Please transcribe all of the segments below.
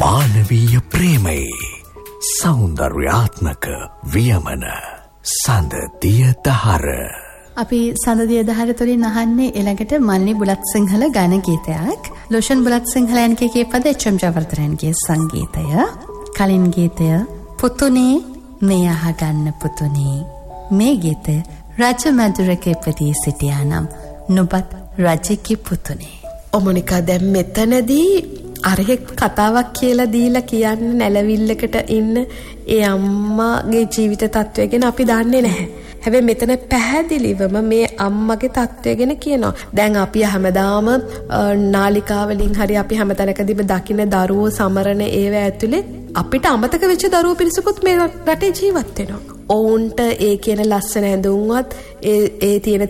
මානවීය ප්‍රේමයේ සෞන්දර්යාත්මක වියමන සඳදිය දහර. අපි සඳදිය දහර තුලින් අහන්නේ ඊළඟට මල්ලි බුලත් සිංහල ගාන ගීතයක්. ලෝෂන් බුලත් සිංහලයන්ගේ කීපද එච්.එම්. ජයවර්ධනගේ සංගීතය. කලින් ගීතය පුතුනේ මේ අහගන්න පුතුනේ. මේ ගීතය රජ මැදුරක ඉපදී සිටියානම් නුඹත් රජෙකි පුතුනේ. ඔමනිකා දැන් මෙතනදී අරහෙක් කතාවක් කියලා දීලා කියන්න නැලවිල්ලකට ඉන්න ඒ අම්මාගේ ජීවිත තත්ත්වය ගැන අපි දන්නේ නැහැ. හැබැයි මෙතන පැහැදිලිවම මේ අම්මගේ තත්ත්වය ගැන කියනවා. දැන් අපි හැමදාම නාලිකාවලින් හරි අපි හැමතැනකදීම දකින්න දරුවෝ සමරන ඒව ඇතුලේ අපිට අමතක වෙච්ච දරුවෝ පිරිසකුත් මේ රටේ ජීවත් වෙනවා. ඔවුන්ට ඒ කියන ලස්සන ඇඳුම්වත් ඒ තියෙන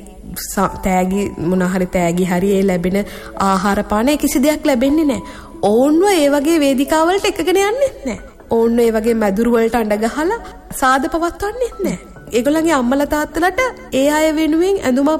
තෑගි මොනහරි තෑගි හරි ඒ ලැබෙන ආහාර පාන කිසි දෙයක් ලැබෙන්නේ නැහැ. ඕන්ව ඒ වගේ වේදිකාවලට එකගෙන යන්නේ නැහැ. ඕන්ව ඒ වගේ මැදුරු වලට අඬ ගහලා සාද පවත්වන්නේ නැහැ. ඒගොල්ලන්ගේ අම්මලා තාත්තලාට ඒ අය වෙනුවෙන්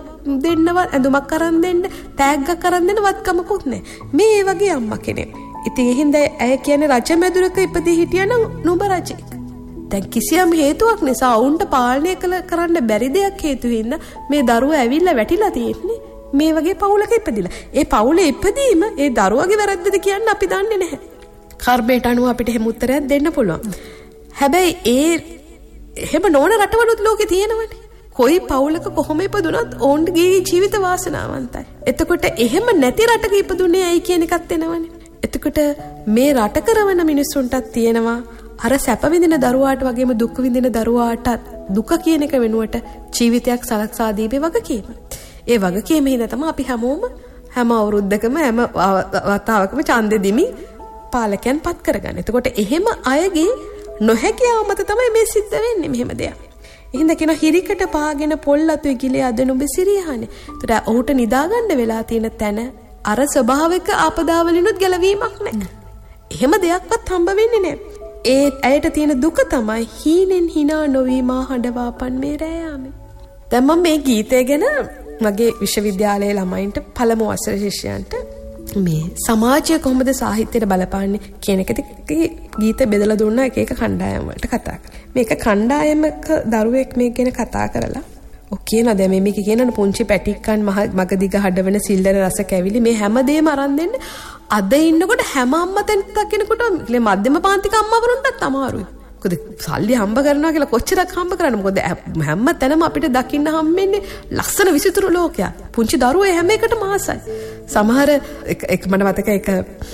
ඇඳුමක් අරන් දෙන්න, තෑග්ගක් අරන් දෙන්න වත්කමකුත් නැහැ. මේ ඒ වගේ අම්මා කෙනෙක්. ඉතින් ඒ හින්දා ඇය කියන්නේ රජ මැදුරක ඉපදී හිටියනම් නුඹ රජෙක්. දැන් කිසියම් හේතුවක් නිසා ඔවුන්ට පාලනය කරන්න බැරි දෙයක් හේතු හින්දා මේ දරුවා ඇවිල්ලා වැටිලා තියෙන්නේ මේ වගේ පවුලක ඉපදිලා. ඒ පවුලේ ඉපදීම ඒ දරුවගේ වැරද්දද කියන්න අපි දන්නේ නැහැ. කර්මයට අනුව අපිට හැම උත්තරයක් දෙන්න පුළුවන්. හැබැයි එහෙම නොවන රටවලුත් ලෝකේ තියෙනවනේ. කොයි පවුලක කොහොම ඉපදුනත් ඔවුන්ගේ ජීවිත වාසනාවන්තයි. එතකොට එහෙම නැති රටක ඉපදුනේ ඇයි කියන එකත් එනවනේ. එතකොට මේ රට කරවන මිනිස්සුන්ටත් තියෙනවා අර සැප විඳින දරුවාට වගේම දුක් විඳින දරුවාට දුක කියන එක වෙනුවට ජීවිතයක් සලක්සා දීපේ වගකීම. ඒ වගකීම හින්දා තමයි අපි හැම අවුරුද්දකම හැම වතාවකම ඡන්දෙ දිමි පාලකයන් පත් කරගන්න. එතකොට එහෙම අයගේ නොහැකියාව මත තමයි මේ සිද්ධ වෙන්නේ මෙහෙම දෙයක්. එහෙනම් කියන හිරිකට පාගෙන පොල් අතු ඉගිලේ අද නුඹ සිරියහනේ. ඒතර ඔහුට නිදාගන්න වෙලා තියෙන තැන අර ස්වභාවික ආපදාවලිනුත් ගැලවීමක් නැහැ. එහෙම දෙයක්වත් හම්බ වෙන්නේ නැහැ. ඒ ඇයට තියෙන දුක තමයි හීනෙන් හිනා නොවීමා හඬවාපන් මේ රෑයාමේ. දැන් මම මේ ගීතය ගැන මගේ විශ්වවිද්‍යාලයේ ළමයින්ට පළමු වසර ශිෂ්‍යයන්ට මේ සමාජය කොහොමද සාහිත්‍යයට බලපාන්නේ කියන එකට ගීත බෙදලා දුන්නා එක කණ්ඩායම් වලට කතා කරලා. මේක කණ්ඩායමක දරුවෙක් මේක ගැන කතා කරලා ඔක්කේන දැන් මේක කියන පුංචි පැටික්කන් මග දිග හඩවන සිල්ලර රස කැවිලි මේ හැමදේම අරන් දෙන්න අද ඉන්නකොට හැම අම්මතෙන් කෙනෙකුට මධ්‍යම පාන්තික අම්මවරුන්ටත් අමාරුයි. මොකද සල්ලි හම්බ කරනවා කියලා කොච්චරක් හම්බ කරන්නේ. මොකද හැම තැනම අපිට දකින්න හම්බෙන්නේ ලස්සන විසිතුරු ලෝකයක්. පුංචි දරුවෝ හැම එකටම ආසයි. සමහර එක මට මතක එක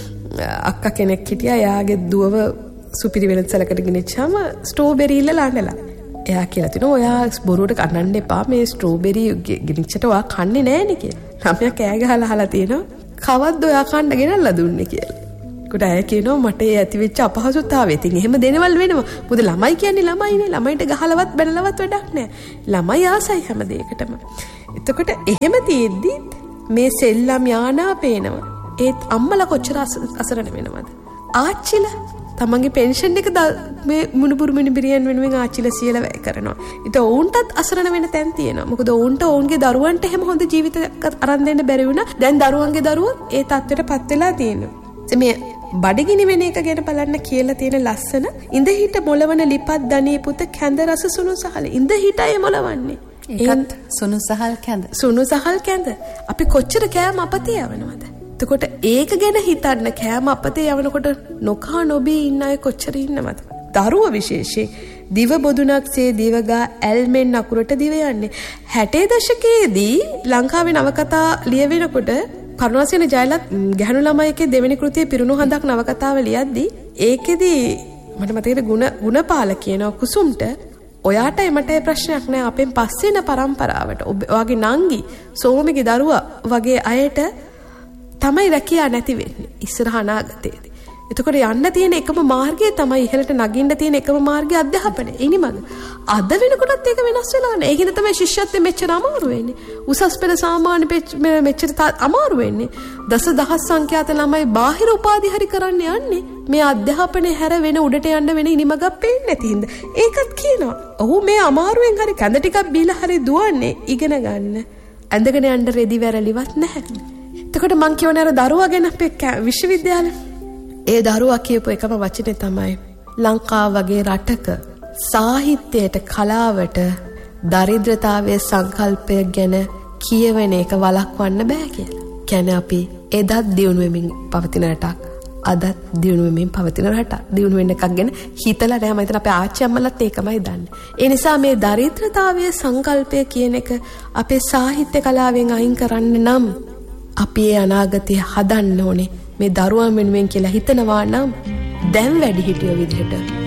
අක්කා කෙනෙක් හිටියා. එයාගේ දුවව සුපිරි වෙළඳසැලකට ගෙනිච්චාම ස්ට්‍රෝබෙරි ඉල්ලලා අඬලා. එයා කියලා තිනවා ඔයා බොරුවට කන්නන්න එපා මේ ස්ට්‍රෝබෙරි ගෙනිච්චට ඔයා කන්නේ නෑනේ කියලා. ළමයා කෑ ගහලා අහලා තියෙනවා කවද්ද ඔයා කන්න ගෙනල්ලා දුන්නේ කියලා. කොට අය කියනවා මට ඒ ඇතිවෙච්ච අපහසුතාවය. ඉතින් එහෙම දෙනවල් වෙනවා. මොකද ළමයි කියන්නේ ළමයිනේ. ළමයිට ගහලවත් බැනලවත් වැඩක් නෑ. ළමයි ආසයි හැම දෙයකටම. එතකොට එහෙම තියෙද්දි මේ සෙල්ලම් යානා පේනවා. ඒත් අම්මලා කොච්චර අසරණ වෙනවද? ආච්චිලා තමන්ගේ පෙන්ෂන් එක මේ මුණුබුරු මිනිබිරියන් වෙනුවෙන් ආච්චිලා සියලා වැය කරනවා. ඊට ඔවුන්ටත් අසරණ වෙන තැන් තියෙනවා. මොකද ඔවුන්ට ඔවුන්ගේ දරුවන්ට එහෙම හොඳ ජීවිතයක් අරන් දෙන්න බැරි වුණා. දැන් දරුවන්ගේ දරුවෝ ඒ තත්ත්වයටපත් වෙලා තියෙනවා. මේ බඩගිනි වෙන එක ගැන බලන්න කියලා තියෙන ලස්සන ඉඳ හිට මොළවන ලිපත් දණී පුත කැඳ රස සුණු සහල ඉඳ හිටයි මොළවන්නේ. ඒකත් සුණු සහල් කැඳ. සුණු සහල් කැඳ. අපි කොච්චර කෑම අපතේ යවනවද? එතකොට ඒක ගැන හිතන්න කෑම අපතේ යවනකොට නොකා නොබී ඉන්න අය කොච්චර ඉන්නවද? දරුව විශේෂයෙන් දිව බොදුනක්සේ දිවගා ඇල්මෙන් අකුරට දිව යන්නේ. 60 දශකයේදී ලංකාවේ නවකතා ලියවෙනකොට කරුණාසේන ජයලත් ගැහණු ළමයිකේ දෙවෙනි කෘතියේ පිරුණු හඳක් නවකතාව ලියද්දී ඒකෙදී මට මතකද ගුණපාල කියනවා කුසුම්ට ඔයාටයි මටයි ප්‍රශ්නයක් නෑ අපෙන් පස්සේ යන පරම්පරාවට ඔයාගේ නංගි සෝමගේ දරුවා වගේ අයට තමයි රැකියා නැති වෙන්නේ ඉස්සරහ අනාගතයේදී. එතකොට යන්න තියෙන එකම මාර්ගය තමයි ඉහළට නගින්න තියෙන එකම මාර්ගය අධ්‍යාපනය. ඉනිමඟ. අද වෙනකොටත් ඒක වෙනස් වෙලා නැහැ. ඒකින තමයි ශිෂ්‍යත්වයේ මෙච්චර අමාරු වෙන්නේ. උසස් පෙළ සාමාන්‍ය මෙච්චර අමාරු වෙන්නේ. දසදහස් සංඛ්‍යාත ළමයි බාහිර උපාධි හරි කරන්න යන්නේ. මේ අධ්‍යාපනයේ හැර වෙන උඩට යන්න වෙන ඉනිමඟක් පේන්නේ නැති හින්දා. ඒකත් කියනවා. ඔහු මේ අමාරුවෙන් හරි කැඳ ටිකක් බීලා හරි දුවන්නේ ඉගෙන ගන්න. ඇඳගෙන යන්න රෙදි වැරලිවත් නැහැ. එතකොට මං කියවනේ අර දරුවා ගැන අපේ විශ්වවිද්‍යාලේ ඒ දරුවා කියපු එකම වචනේ තමයි ලංකාව වගේ රටක සාහිත්‍යයට කලාවට දරිද්‍රතාවයේ සංකල්පය ගැන කියවෙන එක වළක්වන්න බෑ කියලා. කියන්නේ අපි එදත් දියුණු වෙමින් පවතින රටක්, අදත් දියුණු වෙමින් පවතින රටක්. දියුණු වෙන එකක් ගැන හිතලා නැහැ. මම හිතන අපේ ආච්චි අම්මලාත් ඒකමයි දන්නේ. ඒ නිසා මේ දරිද්‍රතාවයේ සංකල්පය කියන එක අපේ සාහිත්‍ය කලාවෙන් අයින් කරන්න නම් අපි ඒ අනාගතය හදන්න ඕනේ. මේ දරුවන් වෙනුවෙන් කියලා හිතනවා නම් දැන් වැඩි හිටියෝ විදිහට